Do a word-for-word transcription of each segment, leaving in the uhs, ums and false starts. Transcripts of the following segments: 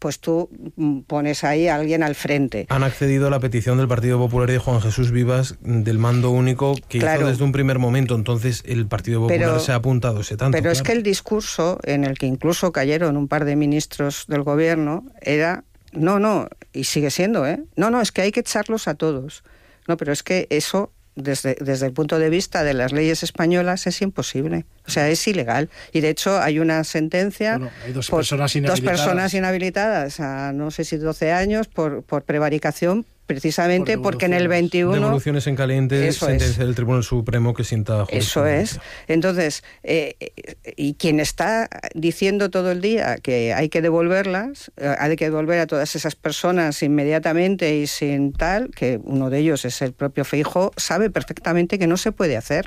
pues tú pones ahí a alguien al frente. Han accedido a la petición del Partido Popular y de Juan Jesús Vivas del mando único que claro. hizo desde un primer momento, entonces el Partido Popular pero, se ha apuntado ese tanto. Pero claro. es que el discurso, en el que incluso cayeron un par de ministros del gobierno, era, no, no, y sigue siendo, ¿eh? No, no, es que hay que echarlos a todos. No, pero es que eso... Desde, desde el punto de vista de las leyes españolas es imposible, o sea, es ilegal. Y de hecho hay una sentencia, bueno, hay dos, por, personas dos personas inhabilitadas a no sé si doce años por, por prevaricación, precisamente por porque en el veintiuno... Devoluciones en caliente, sentencia es. del Tribunal Supremo que sienta Eso es. Entonces, eh, y quien está diciendo todo el día que hay que devolverlas, eh, hay que devolver a todas esas personas inmediatamente y sin tal, que uno de ellos es el propio Feijóo, sabe perfectamente que no se puede hacer.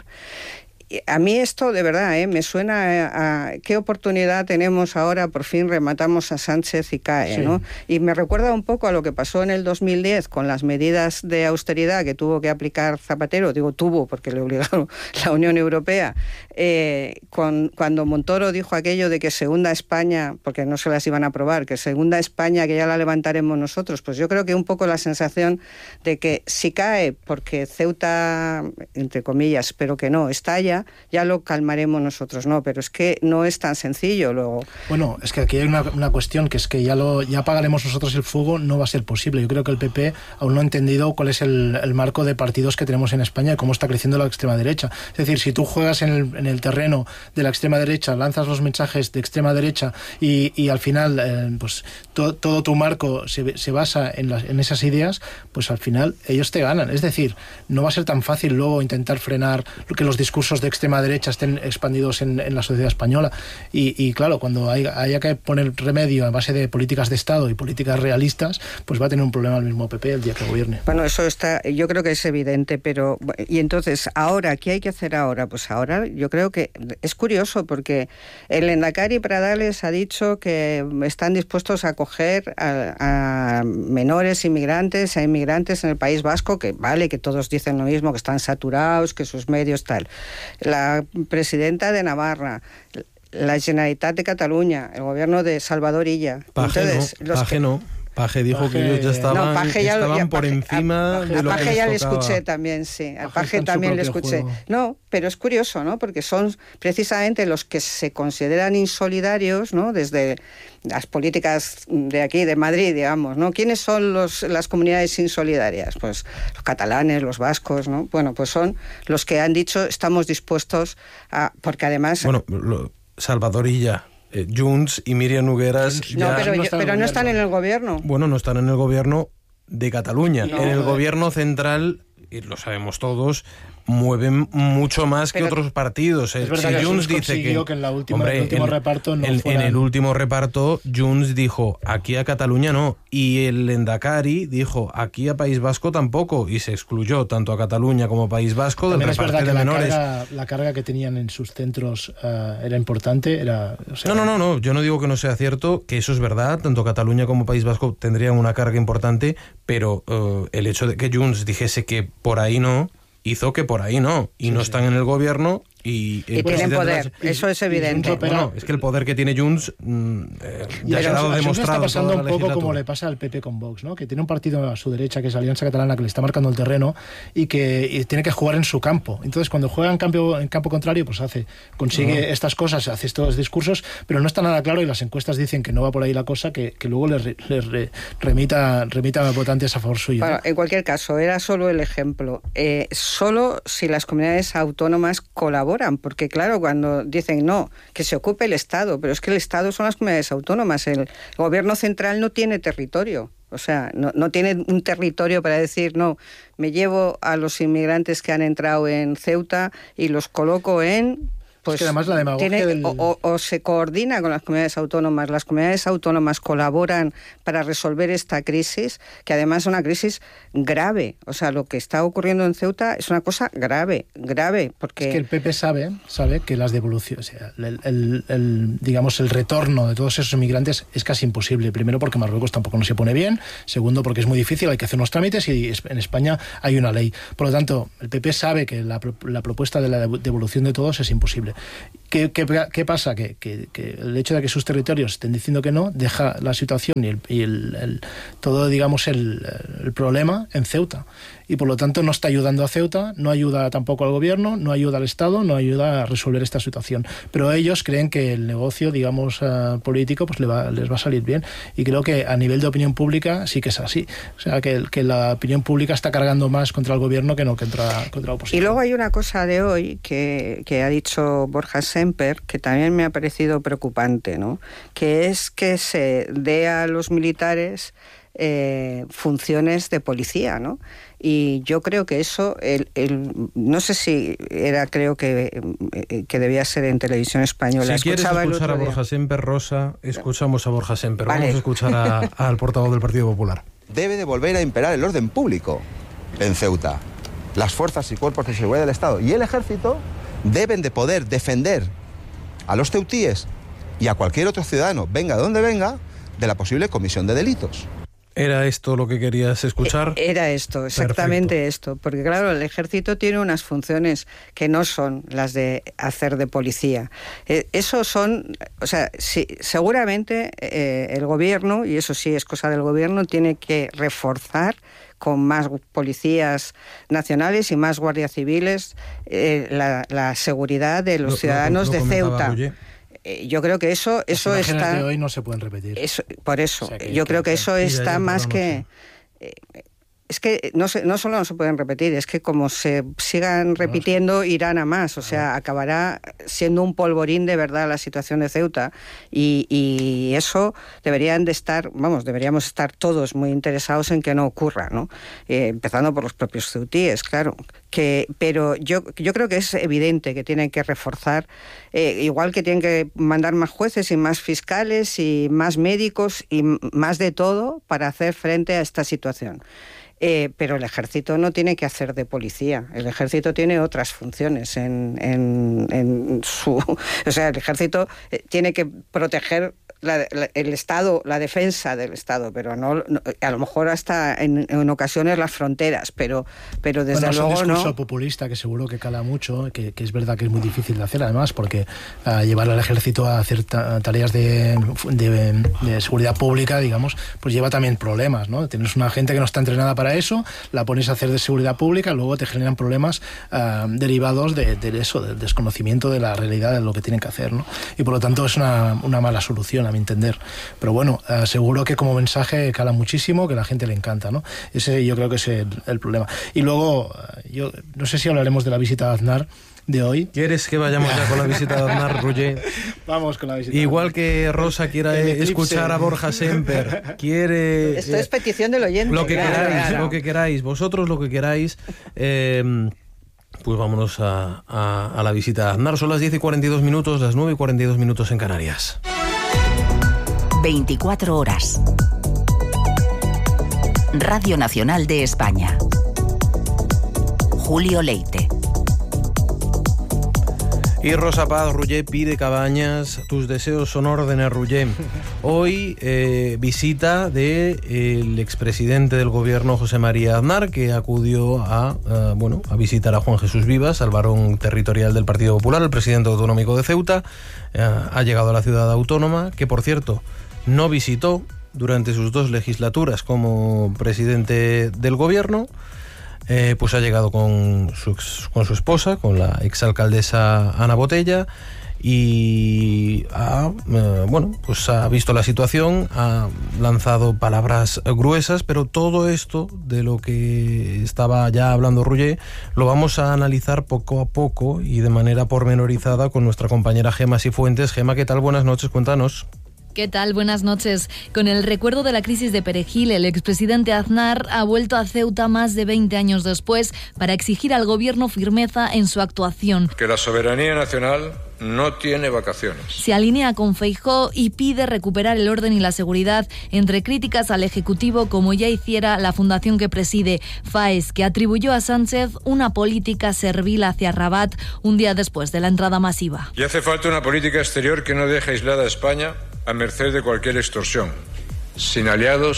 A mí esto de verdad ¿eh? me suena a, a qué oportunidad tenemos ahora, por fin rematamos a Sánchez y cae, sí. ¿no? Y me recuerda un poco a lo que pasó en el dos mil diez con las medidas de austeridad que tuvo que aplicar Zapatero, digo tuvo porque le obligaron la Unión Europea, eh, con, cuando Montoro dijo aquello de que se hunda España, porque no se las iban a aprobar, que se hunda España, que ya la levantaremos nosotros. Pues yo creo que un poco la sensación de que si cae porque Ceuta, entre comillas, pero que no, estalla, ya lo calmaremos nosotros, no, pero es que no es tan sencillo luego. Bueno, es que aquí hay una, una cuestión, que es que ya lo ya apagaremos nosotros el fuego, no va a ser posible. Yo creo que el P P aún no ha entendido cuál es el, el marco de partidos que tenemos en España y cómo está creciendo la extrema derecha. Es decir, si tú juegas en el, en el terreno de la extrema derecha, lanzas los mensajes de extrema derecha y, y al final eh, pues to, todo tu marco se, se basa en, las, en esas ideas, pues al final ellos te ganan. Es decir, no va a ser tan fácil luego intentar frenar que los discursos de extrema derecha estén expandidos en, en la sociedad española y, y claro, cuando hay, haya que poner remedio a base de políticas de Estado y políticas realistas, pues va a tener un problema el mismo P P el día que gobierne. Bueno, eso está, yo creo que es evidente, pero y entonces, ahora, ¿qué hay que hacer ahora? Pues ahora yo creo que es curioso porque el Lehendakari Pradales ha dicho que están dispuestos a acoger a, a menores inmigrantes, a inmigrantes en el País Vasco, que vale, que todos dicen lo mismo, que están saturados, que sus medios tal. La presidenta de Navarra, la Generalitat de Cataluña, el gobierno de Salvador Illa. Paje Entonces, no, los Paje que... no. Paje dijo Paje... que ellos ya estaban, no, Paje ya, estaban ya, por Paje, encima a, de lo a Paje que ya les le tocaba. escuché también, sí. A Paje, Paje también le escuché. Juego. No, pero es curioso, ¿no? Porque son precisamente los que se consideran insolidarios, ¿no? Desde las políticas de aquí, de Madrid, digamos, ¿no? ¿Quiénes son los, las comunidades insolidarias? Pues los catalanes, los vascos, ¿no? Bueno, pues son los que han dicho estamos dispuestos a... Porque además... Bueno, lo, Salvador Illa... Eh, Junts y Míriam Nogueras no, ya... pero, no yo, pero no están en el gobierno. Bueno, no están en el gobierno de Cataluña. No, en el no. gobierno central, y lo sabemos todos, mueven mucho más pero, que otros partidos. Es verdad si que Junts dice que, que en, la última, hombre, el último en, reparto no en, fueran... en el último reparto Junts dijo aquí a Cataluña no, y el Lehendakari dijo aquí a País Vasco tampoco, y se excluyó tanto a Cataluña como a País Vasco del También reparto es de verdad que menores. La carga, la carga que tenían en sus centros uh, era importante. Era, o sea, no, no, no, no, yo no digo que no sea cierto, que eso es verdad, tanto Cataluña como País Vasco tendrían una carga importante, pero uh, el hecho de que Junts dijese que por ahí no, hizo que por ahí no, y sí, no sí. están en el gobierno y... Y tienen poder, la... eso es evidente. Y, bueno, es que el poder que tiene Junts mm, eh, ya ha quedado demostrado. Está pasando un poco como le pasa al P P con Vox, ¿no? Que tiene un partido a su derecha, que es Alianza Catalana, que le está marcando el terreno y que y tiene que jugar en su campo. Entonces, cuando juega en campo, en campo contrario, pues hace consigue no. estas cosas, hace estos discursos, pero no está nada claro y las encuestas dicen que no va por ahí la cosa, que, que luego les, re, les re, remita, remita votantes a favor suyo. Bueno, ¿no? En cualquier caso, era solo el ejemplo. Eh, solo si las comunidades autónomas colaboran, porque claro, cuando dicen no, que se ocupe el Estado, pero es que el Estado son las comunidades autónomas, el gobierno central no tiene territorio, o sea, no, no tiene un territorio para decir, no, me llevo a los inmigrantes que han entrado en Ceuta y los coloco en... Pues es que además la demagogia tiene, del... o, o, o se coordina con las comunidades autónomas, las comunidades autónomas colaboran para resolver esta crisis, que además es una crisis grave. O sea, lo que está ocurriendo en Ceuta es una cosa grave, grave, porque... Es que el P P sabe, sabe que las devoluciones, o sea, el, el, el, digamos, el retorno de todos esos inmigrantes es casi imposible. Primero porque Marruecos tampoco no se pone bien, segundo porque es muy difícil, hay que hacer unos trámites y en España hay una ley. Por lo tanto, el P P sabe que la, la propuesta de la devolución de todos es imposible. ¿Qué, qué, qué pasa? Que, que, que el hecho de que sus territorios estén diciendo que no deja la situación y, el, y el, el, todo, digamos, el, el problema en Ceuta. Y por lo tanto no está ayudando a Ceuta, no ayuda tampoco al gobierno, no ayuda al Estado, no ayuda a resolver esta situación. Pero ellos creen que el negocio, digamos, uh, político, pues les va, les va a salir bien. Y creo que a nivel de opinión pública sí que es así. O sea, que, que la opinión pública está cargando más contra el gobierno que no contra, contra la oposición. Y luego hay una cosa de hoy que, que ha dicho Borja Semper, que también me ha parecido preocupante, ¿no? Que es que se dé a los militares eh, funciones de policía, ¿no? Y yo creo que eso, el, el, no sé si era, creo que, que debía ser en Televisión Española. Si quieres escuchar a Borja Semper, Rosa, escuchamos a Borja Semper. Vale. Vamos a escuchar a, al portavoz del Partido Popular. Debe de volver a imperar el orden público en Ceuta. Las fuerzas y cuerpos de seguridad del Estado y el Ejército deben de poder defender a los ceutíes y a cualquier otro ciudadano, venga de donde venga, de la posible comisión de delitos. ¿Era esto lo que querías escuchar? Era esto, exactamente. Perfecto. Esto. Porque claro, el ejército tiene unas funciones que no son las de hacer de policía. Eh, eso son, o sea, sí, seguramente eh, el gobierno, y eso sí es cosa del gobierno, tiene que reforzar con más policías nacionales y más guardias civiles eh, la, la seguridad de los lo, ciudadanos lo, lo de Ceuta. Roger. Yo creo que eso, eso Las está. de hoy no se pueden repetir. Eso, por eso, o sea, que yo creo que, que eso sí, está más que. Eh, es que no, se, no solo no se pueden repetir, es que como se sigan repitiendo, irán a más. O sea, acabará siendo un polvorín de verdad la situación de Ceuta. Y, y eso deberían de estar, vamos, deberíamos estar todos muy interesados en que no ocurra, ¿no? Eh, empezando por los propios ceutíes, claro. Que, pero yo, yo creo que es evidente que tienen que reforzar, eh, igual que tienen que mandar más jueces y más fiscales y más médicos y más de todo para hacer frente a esta situación. Eh, pero el ejército no tiene que hacer de policía. El ejército tiene otras funciones en, en, en su... O sea, el ejército tiene que proteger la, la, el Estado, la defensa del Estado, pero no, no a lo mejor hasta en, en ocasiones las fronteras, pero, pero desde bueno, luego es un discurso no. populista que seguro que cala mucho, que, que es verdad que es muy difícil de hacer además, porque uh, llevar al ejército a hacer ta tareas de, de, de seguridad pública, digamos, pues lleva también problemas, ¿no? Tienes una gente que no está entrenada para eso, la pones a hacer de seguridad pública, luego te generan problemas uh, derivados de, de eso, del desconocimiento de la realidad de lo que tienen que hacer, ¿no? Y por lo tanto es una, una mala solución, a mi entender. Pero bueno, uh, seguro que como mensaje cala muchísimo, que a la gente le encanta, ¿no? Ese yo creo que es el, el problema. Y luego, uh, yo no sé si hablaremos de la visita de Aznar de hoy. ¿Quieres que vayamos ya con la visita de Aznar, Roger? Vamos con la visita. Igual que Rosa quiera escuchar a Borja Semper, quiere... Esto eh, es petición del oyente. Lo que claro, queráis, claro. lo que queráis, vosotros lo que queráis. Eh, pues vámonos a, a, a la visita de Aznar. Son las diez y cuarenta y dos minutos, las nueve y cuarenta y dos minutos en Canarias. veinticuatro horas. Radio Nacional de España. Julio Leite. Y Rosa Paz, Roger pide Cabañas, tus deseos son órdenes, Roger. Hoy eh, visita del expresidente del gobierno José María Aznar, que acudió a, uh, bueno, a visitar a Juan Jesús Vivas, al varón territorial del Partido Popular, el presidente autonómico de Ceuta. Uh, ha llegado a la ciudad autónoma, que por cierto no visitó durante sus dos legislaturas como presidente del gobierno. Eh, pues ha llegado con su, con su esposa, con la exalcaldesa Ana Botella, y ha, eh, bueno, pues ha visto la situación, ha lanzado palabras gruesas, pero todo esto de lo que estaba ya hablando Roger lo vamos a analizar poco a poco y de manera pormenorizada con nuestra compañera Gema Sifuentes. Gema, ¿qué tal? Buenas noches, cuéntanos. ¿Qué tal? Buenas noches. Con el recuerdo de la crisis de Perejil, el expresidente Aznar ha vuelto a Ceuta más de veinte años después para exigir al gobierno firmeza en su actuación. Que la soberanía nacional no tiene vacaciones. Se alinea con Feijóo y pide recuperar el orden y la seguridad, entre críticas al Ejecutivo, como ya hiciera la fundación que preside, FAES, que atribuyó a Sánchez una política servil hacia Rabat un día después de la entrada masiva. Y hace falta una política exterior que no deje aislada a España a merced de cualquier extorsión, sin aliados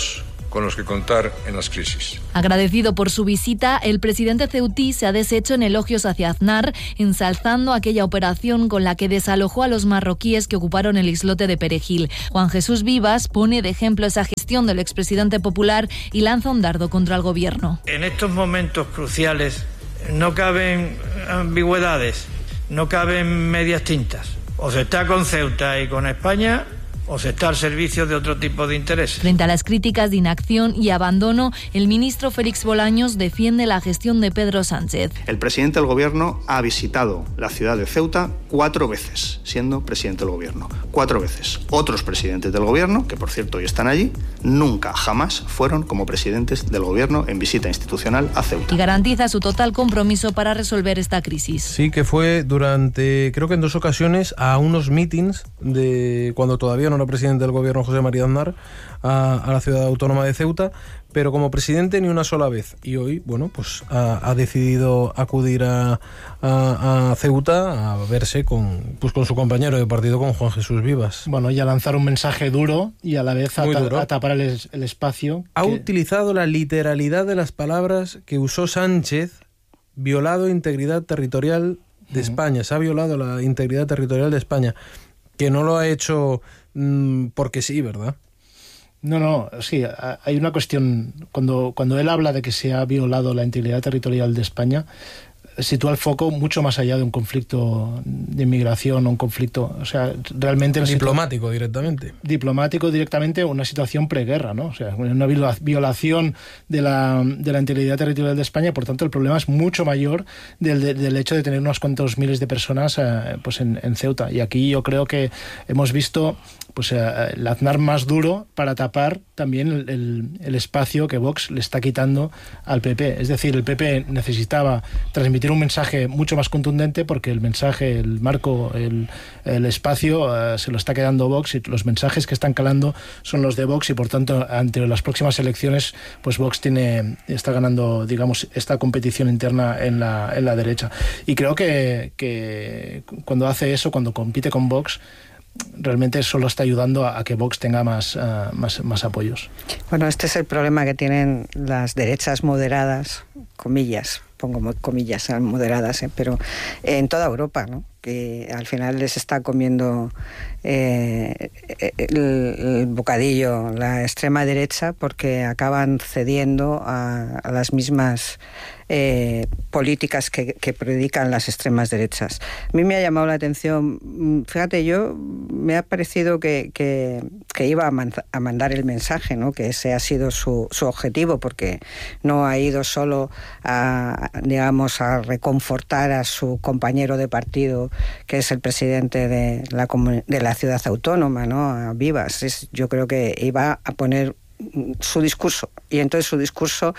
con los que contar en las crisis. Agradecido por su visita, el presidente ceutí se ha deshecho en elogios hacia Aznar, ensalzando aquella operación con la que desalojó a los marroquíes que ocuparon el islote de Perejil. Juan Jesús Vivas pone de ejemplo esa gestión del expresidente popular y lanza un dardo contra el gobierno. En estos momentos cruciales no caben ambigüedades, no caben medias tintas. O se está con Ceuta y con España, o se está al servicio de otro tipo de intereses. Frente a las críticas de inacción y abandono, el ministro Félix Bolaños defiende la gestión de Pedro Sánchez. El presidente del gobierno ha visitado la ciudad de Ceuta cuatro veces, siendo presidente del gobierno. Cuatro veces. Otros presidentes del gobierno, que por cierto hoy están allí, nunca, jamás fueron como presidentes del gobierno en visita institucional a Ceuta. Y garantiza su total compromiso para resolver esta crisis. Sí, que fue durante, creo que en dos ocasiones, a unos mítines de cuando todavía no era presidente del gobierno José María Aznar, a, a la ciudad autónoma de Ceuta, pero como presidente ni una sola vez. Y hoy, bueno, pues ha, ha decidido acudir a, a, a Ceuta a verse con, pues con su compañero de partido, con Juan Jesús Vivas. Bueno, y a lanzar un mensaje duro y a la vez a, ta- a tapar el, el espacio. Ha que... utilizado la literalidad de las palabras que usó Sánchez: violado integridad territorial de uh-huh. España. Se ha violado la integridad territorial de España, que no lo ha hecho mmm, porque sí, ¿verdad? No, no, sí, hay una cuestión, cuando, cuando él habla de que se ha violado la integridad territorial de España, sitúa el foco mucho más allá de un conflicto de inmigración o un conflicto, o sea, realmente... Diplomático directamente. Diplomático directamente, una situación preguerra, ¿no? O sea, una violación de la, de la integridad territorial de España, por tanto el problema es mucho mayor del, del hecho de tener unos cuantos miles de personas eh, pues en, en Ceuta. Y aquí yo creo que hemos visto pues eh, el Aznar más duro para tapar también el, el, el espacio que Vox le está quitando al P P. Es decir, el P P necesitaba transmitir un mensaje mucho más contundente porque el mensaje, el marco, el, el espacio uh, se lo está quedando Vox, y los mensajes que están calando son los de Vox, y por tanto ante las próximas elecciones pues Vox tiene está ganando, digamos, esta competición interna en la, en la derecha. Y creo que, que cuando hace eso, cuando compite con Vox, realmente solo está ayudando a, a que Vox tenga más, uh, más, más apoyos. Bueno, este es el problema que tienen las derechas moderadas, comillas, pongo comillas moderadas, ¿eh? pero en toda Europa, ¿no? Que al final les está comiendo eh, el, el bocadillo la extrema derecha, porque acaban cediendo a, a las mismas eh, políticas que, que predican las extremas derechas. A mí me ha llamado la atención, fíjate, yo me ha parecido que, que, que iba a, man, a mandar el mensaje, ¿no? Que ese ha sido su, su objetivo, porque no ha ido solo a, digamos, a reconfortar a su compañero de partido, que es el presidente de la, de la ciudad autónoma, ¿no? A Vivas. Es, yo creo que iba a poner su discurso, y entonces su discurso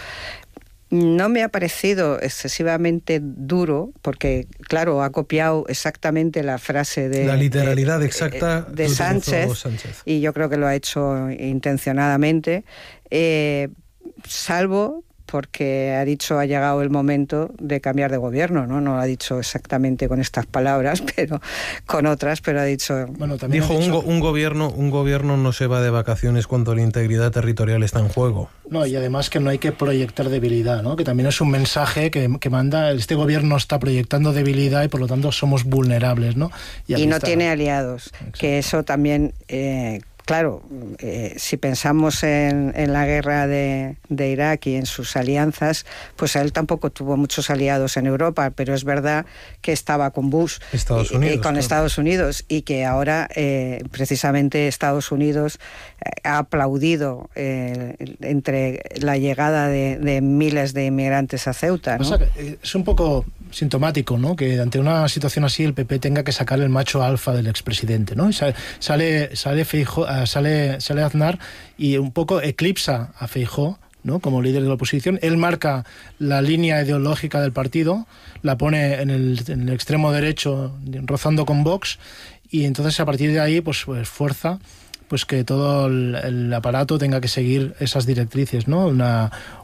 no me ha parecido excesivamente duro, porque claro, ha copiado exactamente la frase de la literalidad de, exacta de, de Sánchez, Sánchez, y yo creo que lo ha hecho intencionadamente, eh, salvo porque ha dicho ha llegado el momento de cambiar de gobierno, ¿no? No lo ha dicho exactamente con estas palabras, pero con otras, pero ha dicho... Bueno, también dijo, dicho... Un, go- un, gobierno, un gobierno no se va de vacaciones cuando la integridad territorial está en juego. No, y además que no hay que proyectar debilidad, ¿no? Que también es un mensaje que, que manda, este gobierno está proyectando debilidad y por lo tanto somos vulnerables, ¿no? Y, y no está. Tiene aliados. Exacto. Que eso también... Eh, Claro, eh, si pensamos en, en la guerra de, de Irak y en sus alianzas, pues él tampoco tuvo muchos aliados en Europa, pero es verdad que estaba con Bush, Estados Unidos, y, y con claro. Estados Unidos, y que ahora eh, precisamente Estados Unidos ha aplaudido eh, entre la llegada de, de miles de inmigrantes a Ceuta, ¿no? O sea, es un poco sintomático, ¿no? Que ante una situación así el P P tenga que sacar el macho alfa del expresidente, ¿no? Sale sale sale, Feijóo, sale sale Aznar y un poco eclipsa a Feijóo, ¿no? Como líder de la oposición. Él marca la línea ideológica del partido, la pone en el, en el extremo derecho, rozando con Vox, y entonces a partir de ahí pues, pues fuerza pues que todo el, el aparato tenga que seguir esas directrices, ¿no? Una,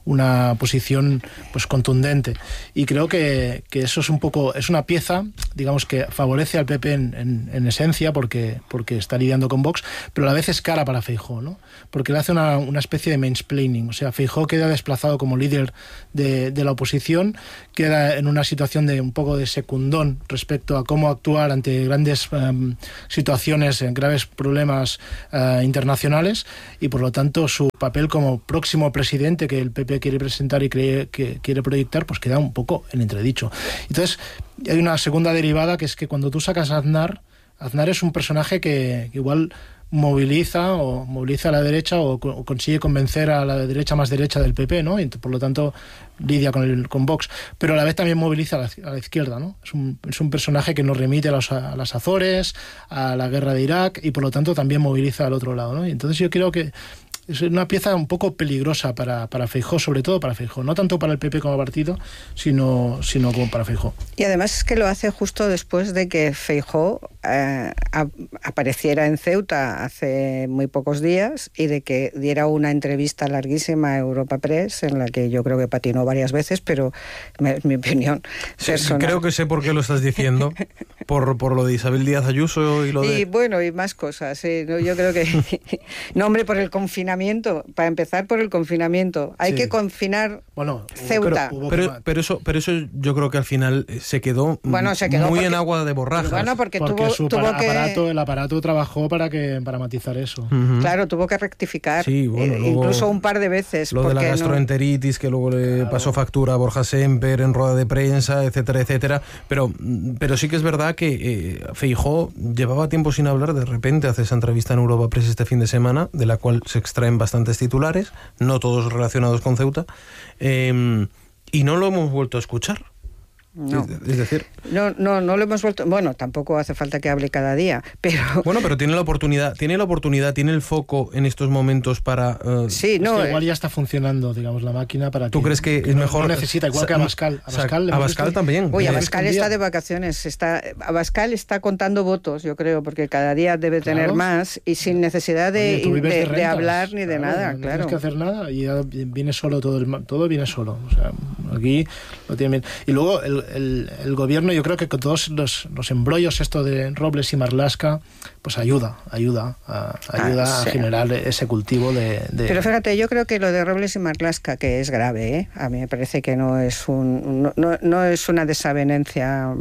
una posición pues contundente. Y creo que, que eso es un poco, es una pieza, digamos, que favorece al P P en, en, en esencia, porque, porque está lidiando con Vox, pero a la vez es cara para Feijóo, ¿no? Porque le hace una, una especie de mansplaining. O sea, Feijóo queda desplazado como líder de, de la oposición, queda en una situación de un poco de secundón respecto a cómo actuar ante grandes um, situaciones, en graves problemas uh, internacionales, y por lo tanto su papel como próximo presidente que el P P quiere presentar y cree, que quiere proyectar, pues queda un poco en entredicho. Entonces, hay una segunda derivada, que es que cuando tú sacas a Aznar, Aznar es un personaje que, que igual moviliza o moviliza a la derecha o, o consigue convencer a la derecha más derecha del P P, ¿no? Y por lo tanto lidia con el con Vox, pero a la vez también moviliza a la, a la izquierda, ¿no? Es un, es un personaje que nos remite a, los, a las Azores, a la guerra de Irak, y por lo tanto también moviliza al otro lado, ¿no? Y entonces yo creo que es una pieza un poco peligrosa para, para Feijóo, sobre todo para Feijóo, no tanto para el P P como partido, sino, sino como para Feijóo. Y además es que lo hace justo después de que Feijóo eh, a, apareciera en Ceuta hace muy pocos días y de que diera una entrevista larguísima a Europa Press, en la que yo creo que patinó varias veces, pero es mi opinión personal. Creo que sé por qué lo estás diciendo, por, por lo de Isabel Díaz Ayuso y lo de... Y bueno, y más cosas, sí, ¿no? Yo creo que... no, hombre, por el confinamiento. Para empezar, por el confinamiento. Hay sí. que confinar bueno, Ceuta. Pero, pero, pero, eso, pero eso yo creo que al final se quedó, bueno, se quedó muy porque, en agua de borrajas. Bueno, porque, porque tuvo, su tuvo para, que... aparato, el aparato trabajó para que para matizar eso. Uh-huh. Claro, tuvo que rectificar. Sí, bueno, eh, luego, incluso un par de veces. Lo de la gastroenteritis, no... que luego le claro. pasó factura a Borja Semper en rueda de prensa, etcétera, etcétera. Pero, pero sí que es verdad que eh, Feijóo llevaba tiempo sin hablar, de repente hace esa entrevista en Europa Press este fin de semana, de la cual se extraen bastantes titulares, no todos relacionados con Ceuta, eh, y no lo hemos vuelto a escuchar. No. Es, es decir, no, no, no lo hemos vuelto. Bueno, tampoco hace falta que hable cada día, pero bueno, pero tiene la oportunidad, tiene la oportunidad, tiene el foco en estos momentos para. Uh... Sí, no. Es que igual ya está funcionando, digamos, la máquina para. ¿Tú que, crees que, que es no, mejor? No necesita, igual que Abascal. Abascal, Abascal también. Uy, Abascal está de vacaciones. Está, Abascal está contando votos, yo creo, porque cada día debe claro. tener más y sin necesidad de, Oye, de, de, de hablar ni de claro, nada. No claro. tienes que hacer nada y ya viene solo todo el todo viene solo. O sea, aquí lo tienen bien. Y luego el, el, el gobierno, yo creo que con todos los, los embrollos esto de Robles y Marlaska, pues ayuda, ayuda, a, ayuda ah, sí. a generar ese cultivo de, de... Pero fíjate, yo creo que lo de Robles y Marlaska, que es grave, ¿eh? A mí me parece que no es un no, no, no es una desavenencia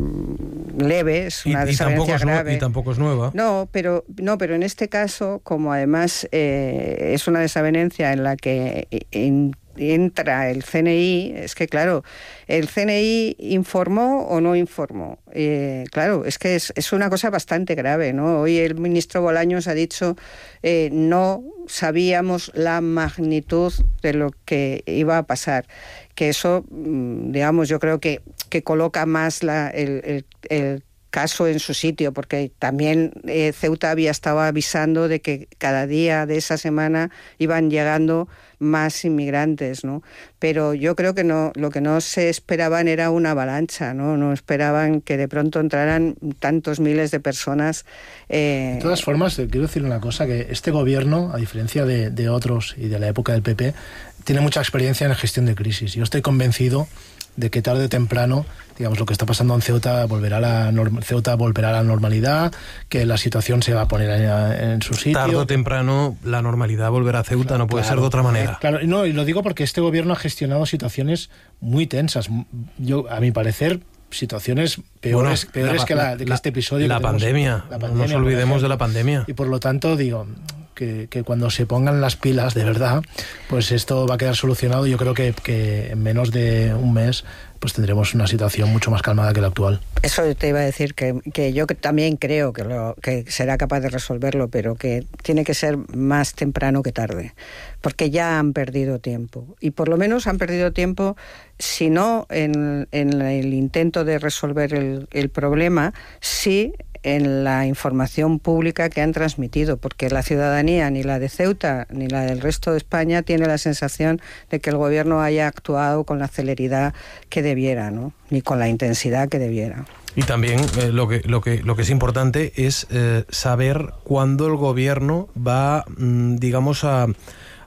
leve, es una y, desavenencia y grave. Es, y tampoco es nueva. No, pero no, pero en este caso, como además eh, es una desavenencia en la que en, entra el C N I, es que claro, el C N I informó o no informó. Eh, claro, es que es, es una cosa bastante grave, ¿no? Hoy el ministro Bolaños ha dicho eh, no sabíamos la magnitud de lo que iba a pasar. Que eso, digamos, yo creo que, que coloca más la, el, el, el caso en su sitio, porque también eh, Ceuta había estado avisando de que cada día de esa semana iban llegando más inmigrantes, ¿no? Pero yo creo que no, lo que no se esperaban era una avalancha, ¿no? No esperaban que de pronto entraran tantos miles de personas. Eh... De todas formas, quiero decir una cosa, que este gobierno, a diferencia de, de otros y de la época del P P, tiene mucha experiencia en gestión de crisis. Yo estoy convencido de que tarde o temprano, digamos, lo que está pasando en Ceuta volverá a la norm- Ceuta volverá a la normalidad, que la situación se va a poner en, en su sitio. Tarde o temprano la normalidad volverá a Ceuta, claro, no puede claro, ser de otra manera. Claro, no, y lo digo porque este gobierno ha gestionado situaciones muy tensas. Yo, a mi parecer, situaciones peores, bueno, peores la, que, la, que la, este episodio. La, que pandemia, la pandemia, no nos olvidemos de la pandemia. Y por lo tanto, digo, que, que cuando se pongan las pilas de verdad, pues esto va a quedar solucionado. Yo creo que, que en menos de un mes pues tendremos una situación mucho más calmada que la actual. Eso te iba a decir, que, que yo también creo que, lo, que será capaz de resolverlo, pero que tiene que ser más temprano que tarde, porque ya han perdido tiempo. Y por lo menos han perdido tiempo, si no en, en el intento de resolver el, el problema, sí en la información pública que han transmitido, porque la ciudadanía, ni la de Ceuta ni la del resto de España, tiene la sensación de que el gobierno haya actuado con la celeridad que debiera, ¿no? Ni con la intensidad que debiera. Y también eh, lo que lo que lo que es importante es eh, saber cuándo el gobierno va, mmm, digamos, a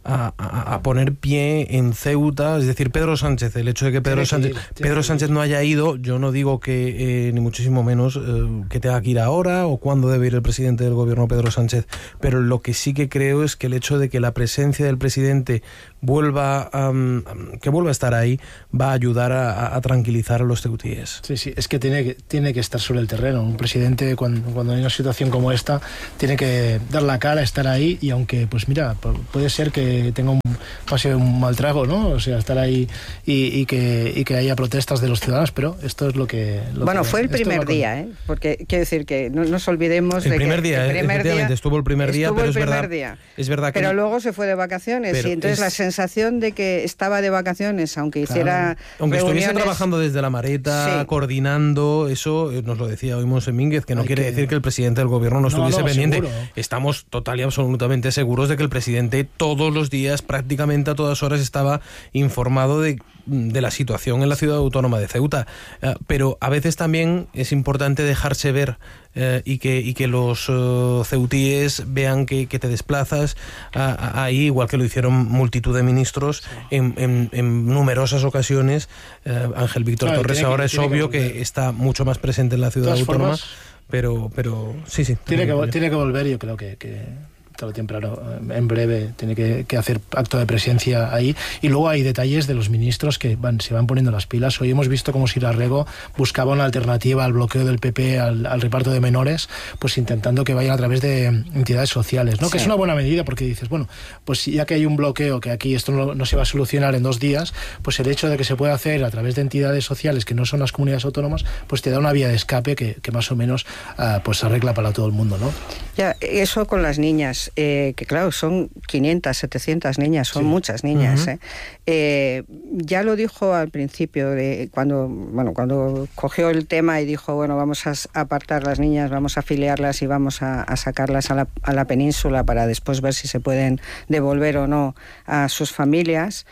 a, a, a poner pie en Ceuta, es decir, Pedro Sánchez, el hecho de que Pedro Sánchez, que ir, Pedro Sánchez no haya ido, yo no digo que, eh, ni muchísimo menos, eh, que tenga que ir ahora o cuándo debe ir el presidente del gobierno Pedro Sánchez, pero lo que sí que creo es que el hecho de que la presencia del presidente vuelva um, que vuelva a estar ahí va a ayudar a, a tranquilizar a los ceutíes. Sí, sí, es que tiene, que tiene que estar sobre el terreno. Un presidente, cuando, cuando hay una situación como esta, tiene que dar la cara, estar ahí, y aunque, pues mira, puede ser que tenga un pase un mal trago, ¿no? O sea, estar ahí y, y, que, y que haya protestas de los ciudadanos, pero esto es lo que... Lo bueno, que, fue el primer día, ¿eh? Porque quiero decir que no nos olvidemos el de primer que... Día, el primer efectivamente, día estuvo el primer día, estuvo pero el es primer verdad, día. es verdad que... Pero luego se fue de vacaciones, y entonces es... la sensación de que estaba de vacaciones, aunque claro. hiciera Aunque reuniones... estuviese trabajando desde la Mareta, sí. coordinando, eso nos lo decía hoy Monse Mínguez, que no Hay quiere que... decir que el presidente del gobierno no estuviese no, no, pendiente. Seguro. Estamos total y absolutamente seguros de que el presidente todos los días, prácticamente a todas horas, estaba informado de, de la situación en la ciudad autónoma de Ceuta. Uh, pero a veces también es importante dejarse ver uh, y, que, y que los uh, ceutíes vean que, que te desplazas uh, ahí, igual que lo hicieron multitud de ministros sí. en, en, en numerosas ocasiones. Uh, Ángel Víctor claro, Torres ahora que, es obvio que, que está mucho más presente en la ciudad autónoma, formas, pero, pero sí, sí. Tiene que, tiene que volver, yo creo que... que... tarde o temprano, en breve, tiene que, que hacer acto de presencia ahí. Y luego hay detalles de los ministros que van, se van poniendo las pilas. Hoy hemos visto cómo Sirarrego buscaba una alternativa al bloqueo del P P, al, al reparto de menores, pues intentando que vayan a través de entidades sociales, ¿no? Sí. Que es una buena medida, porque dices, bueno, pues ya que hay un bloqueo, que aquí esto no, no se va a solucionar en dos días, pues el hecho de que se pueda hacer a través de entidades sociales que no son las comunidades autónomas, pues te da una vía de escape que, que más o menos uh, pues arregla para todo el mundo, ¿no? Ya, eso con las niñas. Eh, que claro, son quinientas, setecientas niñas, son sí. muchas niñas. Uh-huh. ¿eh? Eh, ya lo dijo al principio, de cuando, bueno, cuando cogió el tema y dijo, bueno, vamos a apartar las niñas, vamos a afiliarlas y vamos a, a sacarlas a la, a la península para después ver si se pueden devolver o no a sus familias.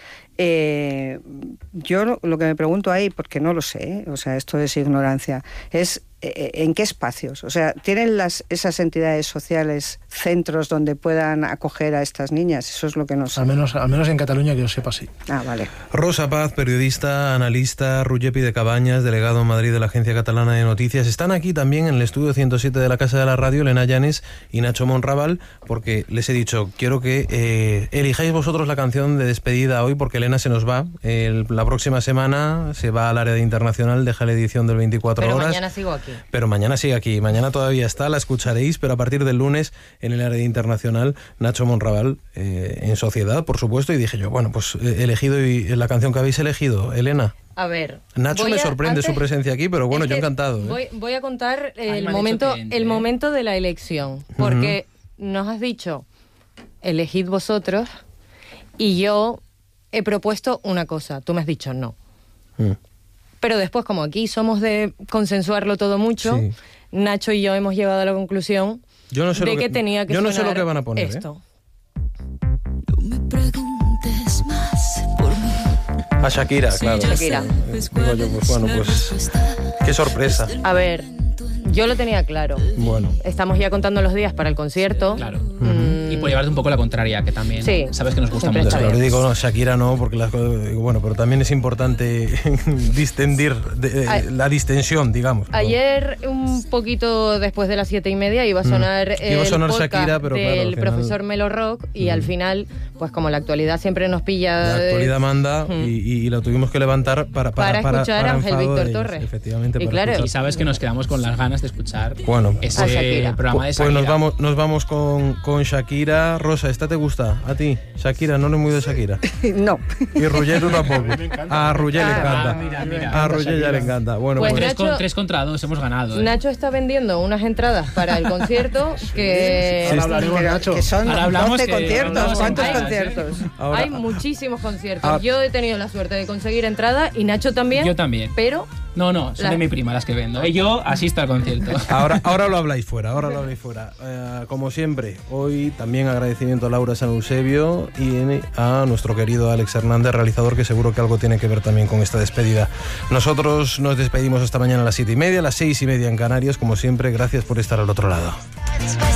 Eh, yo lo, lo que me pregunto ahí, porque no lo sé, ¿eh? O sea, esto es ignorancia, es ¿en qué espacios? O sea, ¿tienen las, esas entidades sociales centros donde puedan acoger a estas niñas? Eso es lo que no sé. Al menos, al menos en Cataluña, que yo sepa, sí. Ah, vale. Rosa Paz, periodista, analista, Ruyepi de Cabañas, delegado en Madrid de la Agencia Catalana de Noticias. Están aquí también en el estudio ciento siete de la Casa de la Radio, Elena Llanes y Nacho Monraval, porque les he dicho, quiero que eh, elijáis vosotros la canción de despedida hoy, porque Elena se nos va. El, la próxima semana se va al área de internacional, deja la edición del veinticuatro Pero horas. Mañana sigo aquí. Pero mañana sigue aquí, mañana todavía está, la escucharéis, pero a partir del lunes en el área internacional, Nacho Monraval eh, en Sociedad, por supuesto, y dije yo, bueno, pues he elegido y la canción que habéis elegido, Elena. A ver, Nacho me a, sorprende antes, su presencia aquí, pero bueno, yo encantado. ¿eh? Voy, voy a contar el momento, el momento de la elección, porque uh-huh. nos has dicho, elegid vosotros, y yo he propuesto una cosa, tú me has dicho no. Uh. Pero después, como aquí somos de consensuarlo todo mucho, sí. Nacho y yo hemos llegado a la conclusión yo no sé de lo que, que tenía que yo no sonar sé lo que van a poner, esto. ¿eh? No me preguntes más por mí. A Shakira, sí, claro. Shakira. Digo yo, pues bueno, pues qué sorpresa. A ver, yo lo tenía claro. Bueno. Estamos ya contando los días para el concierto. Sí, claro. Mm. Y por llevarte un poco la contraria, que también sí. sabes que nos gusta mucho. Claro, digo, no, Shakira no, porque las cosas, digo, bueno, pero también es importante distendir de, eh, la distensión, digamos. Ayer, un poquito después de las siete y media, iba a sonar mm. el iba a sonar podcast Shakira, pero del claro, final... profesor Melo Rock, y mm. al final, pues como la actualidad siempre nos pilla... La actualidad manda mm. y, y la tuvimos que levantar para... Para, para escuchar para, a Ángel Víctor de Torres. Efectivamente. Y, claro, y sabes que nos quedamos con las ganas de escuchar bueno, ese pues, programa de Shakira. Pues nos vamos, nos vamos con, con Shakira. Rosa, ¿esta te gusta? ¿A ti? Shakira, no eres muy de Shakira. No. Y Roger tú tampoco. A Roger ah, le encanta. Ah, mira, mira. A Roger ya le encanta. Bueno, pues, pues tres, Nacho, con, tres contra dos, hemos ganado. ¿eh? Nacho está vendiendo unas entradas para el concierto que... Sí, ahora hablaremos, Nacho. Que son doce que conciertos. ¿Cuántos hay, conciertos? Ahora, hay muchísimos conciertos. Ah, yo he tenido la suerte de conseguir entrada y Nacho también. Yo también. Pero... No, no, son la... de mi prima las que vendo. Y yo asisto al concierto. Ahora, ahora lo habláis fuera, ahora lo habláis fuera. Eh, como siempre, hoy también agradecimiento a Laura San Eusebio y a nuestro querido Alex Hernández, realizador, que seguro que algo tiene que ver también con esta despedida. Nosotros nos despedimos hasta mañana a las siete y media, a las seis y media en Canarias. Como siempre, gracias por estar al otro lado.